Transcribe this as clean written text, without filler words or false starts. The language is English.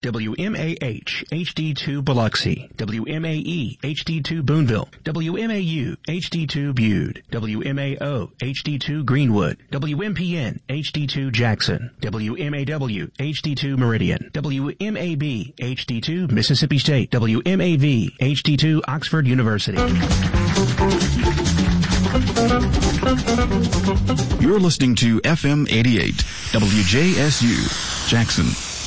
WMAH HD2 Biloxi, WMAE HD2 Boonville, WMAU HD2 Bude, WMAO HD2 Greenwood, WMPN HD2 Jackson, WMAW HD2 Meridian, WMAB HD2 Mississippi State, WMAV HD2 Oxford University. You're listening to FM 88, WJSU, Jackson.